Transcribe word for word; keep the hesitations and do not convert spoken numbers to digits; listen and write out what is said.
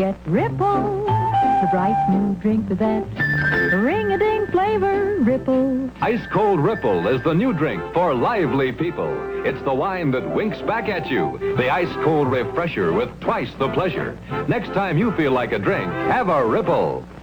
Get Ripple, the bright new drink with that ring-a-ding flavor. Ripple. Ice Cold Ripple is the new drink for lively people. It's the wine that winks back at you. The ice cold refresher with twice the pleasure. Next time you feel like a drink, have a Ripple.